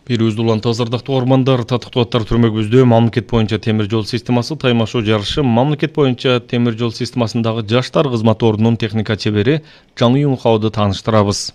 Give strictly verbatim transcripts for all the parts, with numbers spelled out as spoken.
Бирүүбүздү улан тазардактуу ормандар татыктуу аттар түрмөгүбүздө мамлекет боюнча темир жол системасы таймашуу жарышы мамлекет боюнча темир жол системасындагы жаштар кызмат ордунун техника чебери Жаң Юнхауду тааныштырабыз.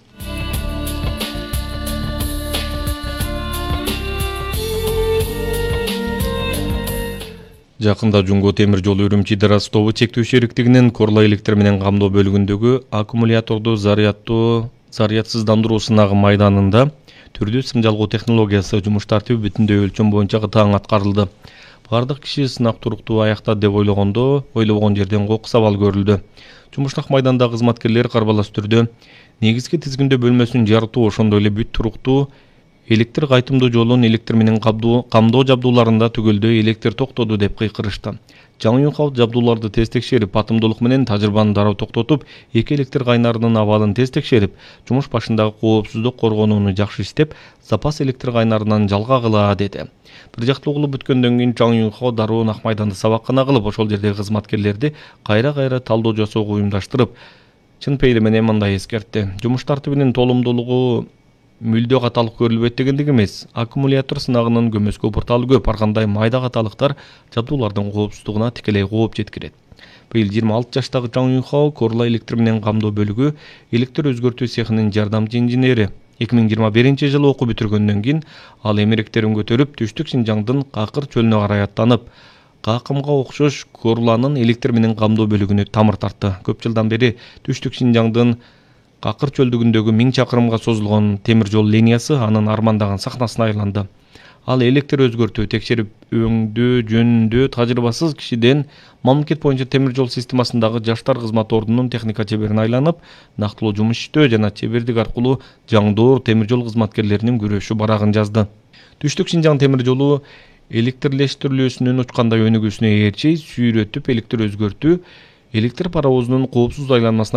Жакында Жумго темир жолу Үрүмчи Дарас тобу чектөө шериктигинин Корла электр менен камдоо бөлүгүндөгү аккумуляторду зарядтуу зарядсыздандыруу сынагы майданында түрдүү сым жалгоо технологиясы жумуш тартиби бүтүндөй өлчөм боюнча таң аткарылды. Бардык киши сынак туруктуу аяктады деп ойлогондо ойлобогон жерден кокус абал көрүлдү. Жумуштак майданда кызматкерлер карбалас түрдө негизги тизгиндөө бөлмөсүн жарытуу, ошондой эле бүт туруктуу электр кайтымдуу жолун электр менен камдоо жабдууларында түгөлдөй электр токтоду деп кыйкырышты. Жаң Юнхауд жабдууларды тез текшерип, батымдуулук менен тажрыйбаны дароо токтотуп, эки электр кайнарынын абалын тез текшерип, жумуш башындагы коопсуздук коргонууну жакшы иштеп, запас электр кайнарынан жалга кыла деди. Бир жактуу кылып бүткөндөн кийин Жаң Юнхауд дароо нак майданда сабаккана кылып, ошол жердеги кызматкерлерди кайра-кайра талдоо жасоого уюмдаштырып, чын пейили менен мындай эскертти. Жумуш тартибинин толумдуулугу мүлдө каталык көрүлбөйт дегендик эмес. Аккумулятор сынагынын көмөскө порталы көп, ар кандай майда каталыктар жабдуулардын коопсуздугуна тикелей кооп жеткирет. Быйыл жыйырма алты жаштагы Жаң Юнхауд Корла электр менен камдоо бөлүгү электр өзгөртүү цехинин жардамчы инженери. эки миң жыйырма биринчи жылы окуу бүтүргөндөн кийин ал эмеректерин көтөрүп, Түштүк Синжаңдын Какыр чөлүнө карай аттанып, Какымга окшош Корланын электр менен камдоо бөлүгүнө тамыр тартты. Көп жылдан бери Түштүк Синжаңдын Какыр чөлдүгүндөгү миң чакырымга созулган темир жол линиясы анын армандаган сахнасына айланды. Ал электр өзгөртүү, текшерип өңдөө жөнүндө тажрыйбасыз кишиден мамлекет боюнча темир жол системасындагы жаштар кызмат ордунун техника чеберине айланып, нактылуу жумуш иштөө жана чебердик аркылуу жаңдоор темир жол кызматкерлеринин күрөшү барагын жазды. Түштүк Синжаң темир жолу электрлештирилүүсүнүн учкандай өнүгүүсүнө ээрчей сүйрөтүп электр өзгөртүү электр паровозунун коопсуз айланмасына